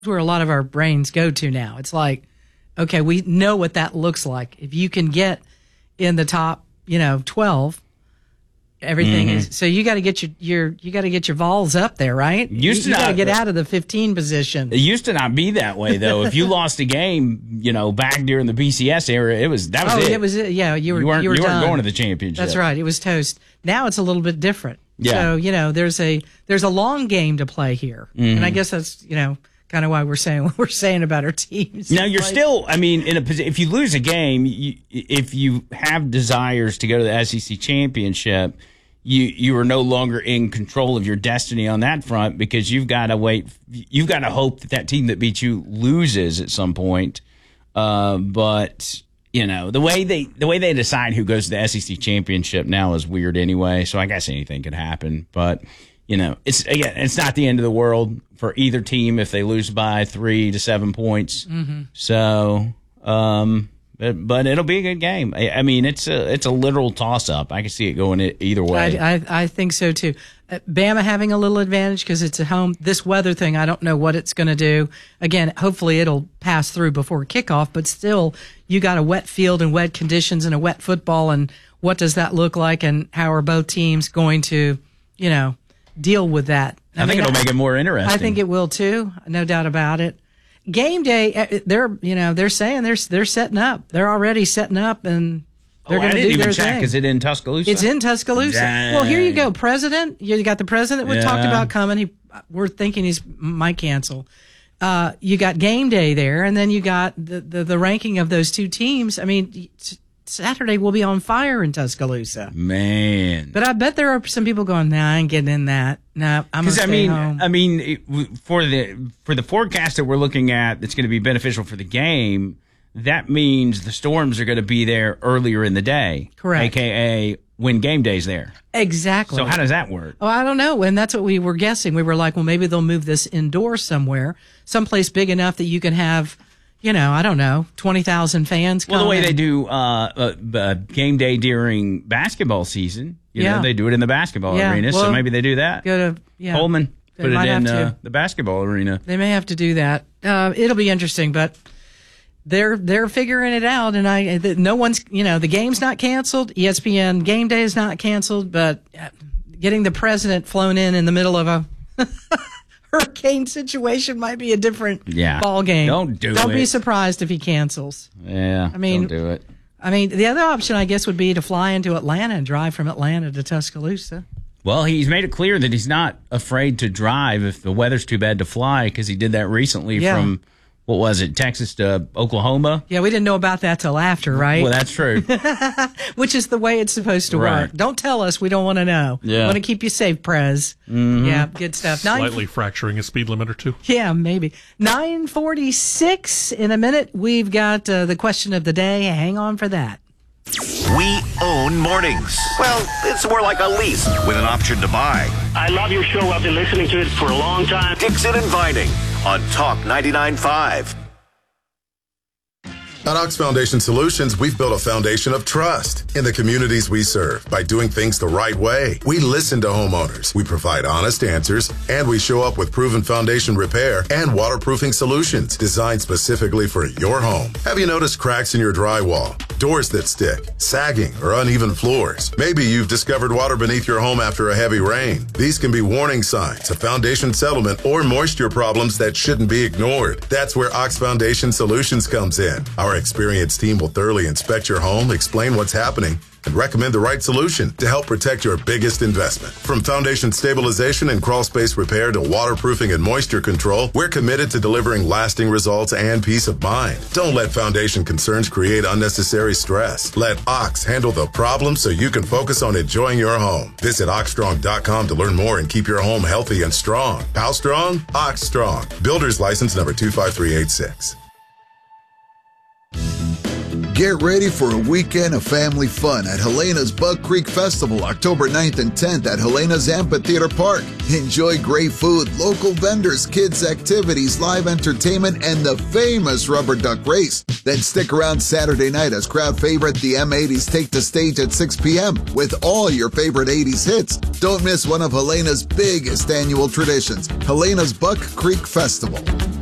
where a lot of our brains go to now. It's like, okay, we know what that looks like. If you can get in the top, 12, everything is. So you got to get your Vols up there, right? You got to get out of the 15 position. It used to not be that way though. If you lost a game, back during the BCS era, that was it. It was it. Yeah, you weren't going to the championship. That's right. It was toast. Now it's a little bit different. Yeah. So there's a long game to play here, and I guess that's kind of why we're saying what we're saying about our teams. Now you're still, in a position. If you lose a game, if you have desires to go to the SEC championship, you are no longer in control of your destiny on that front because you've got to wait. You've got to hope that team that beat you loses at some point. But the way they decide who goes to the SEC championship now is weird anyway. So I guess anything could happen. But it's not the end of the world for either team if they lose by 3 to 7 points. Mm-hmm. So, but it'll be a good game. It's a literal toss up. I can see it going either way. I think so too. Bama having a little advantage because it's at home. This weather thing, I don't know what it's going to do. Again, hopefully it'll pass through before kickoff, but still, you got a wet field and wet conditions and a wet football, and what does that look like, and how are both teams going to, deal with that? I think it'll make it more interesting. I think it will too, no doubt about it. Game day, they're saying they're setting up. They're already setting up, and they're going to do their thing. Is it in Tuscaloosa? It's in Tuscaloosa. Dang. Well, here you go, President. You got the president we talked about coming. We're thinking he might cancel. You got game day there, and then you got the ranking of those two teams. Saturday will be on fire in Tuscaloosa. Man. But I bet there are some people going, nah, I ain't getting in that. Nah, I'm going to stay home. For the forecast that we're looking at that's going to be beneficial for the game, that means the Storms are going to be there earlier in the day. Correct. AKA when game day's there. Exactly. So how does that work? Oh, I don't know. And that's what we were guessing. We were like, well, maybe they'll move this indoors somewhere, someplace big enough that you can have, I don't know, 20,000 fans come. Well, the way they do game day during basketball season, they do it in the basketball arena, so maybe they do that. Holman put it in the basketball arena. They may have to do that. It'll be interesting, but they're figuring it out, and no one's, the game's not canceled. ESPN game day is not canceled, but getting the president flown in the middle of a hurricane situation might be a different ball game. Don't be surprised if he cancels. Yeah, don't do it. The other option, I guess, would be to fly into Atlanta and drive from Atlanta to Tuscaloosa. Well, he's made it clear that he's not afraid to drive if the weather's too bad to fly, because he did that recently from, what was it, Texas to Oklahoma? Yeah, we didn't know about that till after, right? Well, that's true. Which is the way it's supposed to work. Don't tell us. We don't want to know. Yeah. Want to keep you safe, Prez. Mm-hmm. Yeah, good stuff. Slightly fracturing a speed limit or two. Yeah, maybe. 9:46 in a minute. We've got the question of the day. Hang on for that. We own mornings. Well, it's more like a lease with an option to buy. I love your show. I've been listening to it for a long time. Dixon and Vining on Talk 99.5. At Ox Foundation Solutions, we've built a foundation of trust in the communities we serve by doing things the right way. We listen to homeowners, we provide honest answers, and we show up with proven foundation repair and waterproofing solutions designed specifically for your home. Have you noticed cracks in your drywall, doors that stick, sagging, or uneven floors? Maybe you've discovered water beneath your home after a heavy rain. These can be warning signs of foundation settlement or moisture problems that shouldn't be ignored. That's where Ox Foundation Solutions comes in. Our experienced team will thoroughly inspect your home, explain what's happening, and recommend the right solution to help protect your biggest investment. From foundation stabilization and crawl space repair to waterproofing and moisture control, we're committed to delivering lasting results and peace of mind. Don't let foundation concerns create unnecessary stress. Let Ox handle the problem so you can focus on enjoying your home. Visit oxstrong.com to learn more and keep your home healthy and strong. How strong? Ox Strong. Builder's license number 25386. Get ready for a weekend of family fun at Helena's Buck Creek Festival, October 9th and 10th at Helena's Amphitheater Park. Enjoy great food, local vendors, kids' activities, live entertainment, and the famous rubber duck race. Then stick around Saturday night as crowd favorite the M80s take the stage at 6 p.m. with all your favorite 80s hits. Don't miss one of Helena's biggest annual traditions, Helena's Buck Creek Festival.